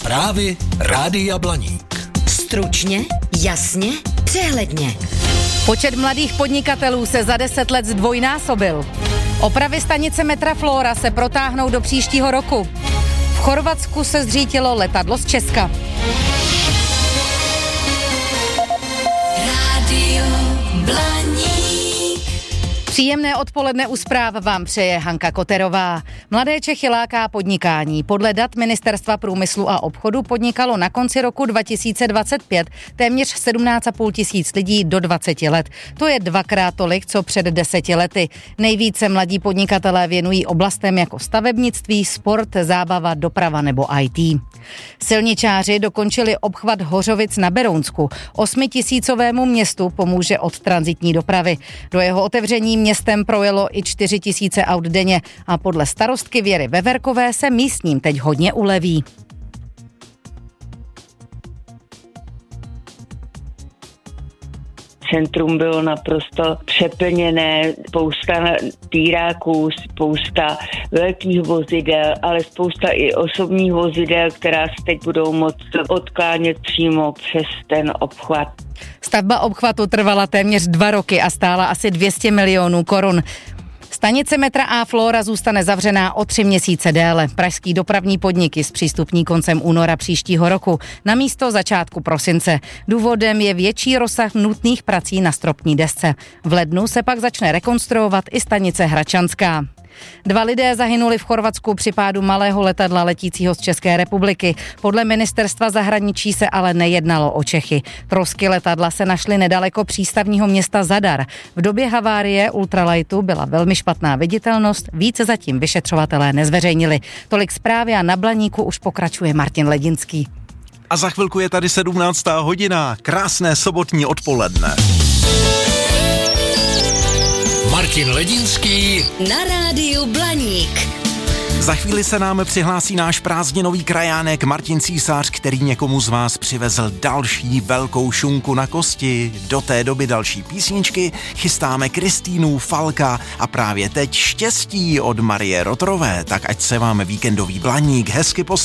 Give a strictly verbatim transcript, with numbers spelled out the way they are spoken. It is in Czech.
Zprávy Rádia Blaník. Stručně, jasně, přehledně. Počet mladých podnikatelů se za deset let zdvojnásobil. Opravy stanice metra Flóra se protáhnou do příštího roku. V Chorvatsku se zřítilo letadlo z Česka. Rádio Blaník. Příjemné odpoledne u zpráv vám přeje Hanka Koterová. Mladé Čechy láká podnikání. Podle dat Ministerstva průmyslu a obchodu podnikalo na konci roku dva tisíce dvacet pět téměř sedmnáct a půl tisíc lidí do dvaceti let. To je dvakrát tolik, co před deseti lety. Nejvíce mladí podnikatelé věnují oblastem jako stavebnictví, sport, zábava, doprava nebo í té. Silničáři dokončili obchvat Hořovic na Berounsku. Osmitisícovému městu pomůže od tranzitní dopravy. Do jeho otevření městem projelo i čtyři tisíce aut denně a podle starostky Věry Veverkové se místním teď hodně uleví. Centrum bylo naprosto přeplněné, spousta týráků, spousta velkých vozidel, ale spousta i osobních vozidel, která se teď budou moct odklánět přímo přes ten obchvat. Stavba obchvatu trvala téměř dva roky a stála asi dvě stě milionů korun. Stanice metra A Flóra zůstane zavřená o tři měsíce déle. Pražský dopravní podnik ji zpřístupní koncem února příštího roku na místo začátku prosince. Důvodem je větší rozsah nutných prací na stropní desce. V lednu se pak začne rekonstruovat i stanice Hračanská. Dva lidé zahynuli v Chorvatsku při pádu malého letadla letícího z České republiky. Podle ministerstva zahraničí se ale nejednalo o Čechy. Trosky letadla se našly nedaleko přístavního města Zadar. V době havárie ultralightu byla velmi špatná viditelnost, více zatím vyšetřovatelé nezveřejnili. Tolik zprávy a na Blaníku už pokračuje Martin Ledinský. A za chvilku je tady sedmnáctá hodina. Krásné sobotní odpoledne. Martin Ledinský Na rádiu Blaník. Za chvíli se nám přihlásí náš prázdninový krajánek Martin Císař, který někomu z vás přivezl další velkou šunku na kosti. Do té doby další písničky, chystáme Kristýnu, Falka a právě teď Štěstí od Marie Rotrové. Tak ať se vám víkendový Blaník hezky poslechne.